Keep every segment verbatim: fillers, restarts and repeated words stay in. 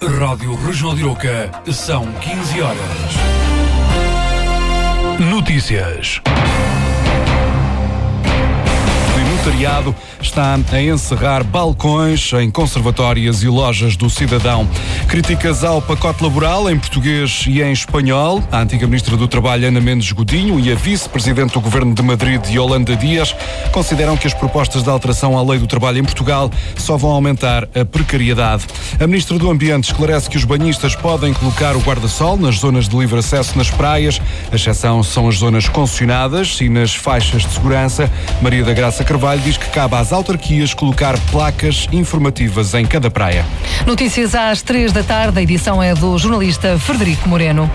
Rádio Regional de Arouca, são quinze horas. Notícias. O notariado está a encerrar balcões em conservatórias e lojas do cidadão. Críticas ao pacote laboral em português e em espanhol. A antiga ministra do Trabalho, Ana Mendes Godinho, e a vice-presidente do Governo de Madrid, Yolanda Díaz, consideram que as propostas de alteração à lei do trabalho em Portugal só vão aumentar a precariedade. A ministra do Ambiente esclarece que os banhistas podem colocar o guarda-sol nas zonas de livre acesso nas praias. A exceção são as zonas concessionadas e nas faixas de segurança. Maria da Graça Carvalho diz que cabe às autarquias colocar placas informativas em cada praia. Notícias às três da tarde, a edição é do jornalista Frederico Moreno.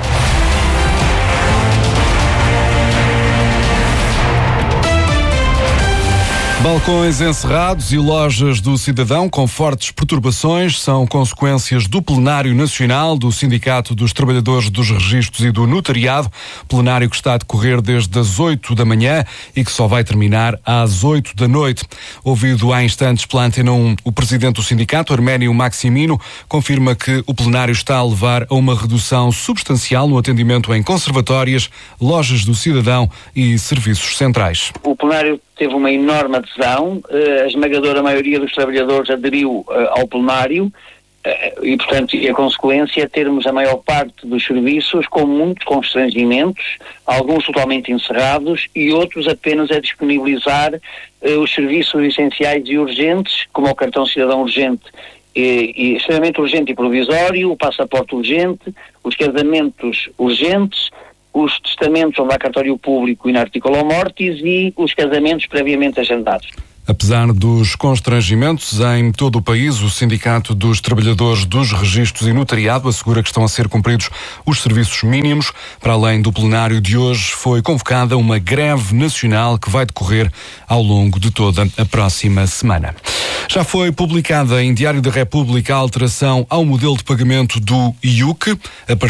Balcões encerrados e lojas do cidadão com fortes perturbações são consequências do plenário nacional do Sindicato dos Trabalhadores dos Registros e do Notariado, plenário que está a decorrer desde as oito da manhã e que só vai terminar às oito da noite. Ouvido há instantes pela Antena um, o presidente do sindicato, Arménio Maximino, confirma que o plenário está a levar a uma redução substancial no atendimento em conservatórias, lojas do cidadão e serviços centrais. O plenário teve uma enorme adesão, a esmagadora maioria dos trabalhadores aderiu ao plenário e, portanto, a consequência é termos a maior parte dos serviços com muitos constrangimentos, alguns totalmente encerrados e outros apenas a disponibilizar os serviços essenciais e urgentes, como o cartão cidadão urgente e, e extremamente urgente e provisório, o passaporte urgente, os casamentos urgentes, os testamentos onde há cartório público e na articulo mortis e os casamentos previamente agendados. Apesar dos constrangimentos em todo o país, o Sindicato dos Trabalhadores dos Registros e Notariado assegura que estão a ser cumpridos os serviços mínimos. Para além do plenário de hoje, foi convocada uma greve nacional que vai decorrer ao longo de toda a próxima semana. Já foi publicada em Diário da República a alteração ao modelo de pagamento do I U C. A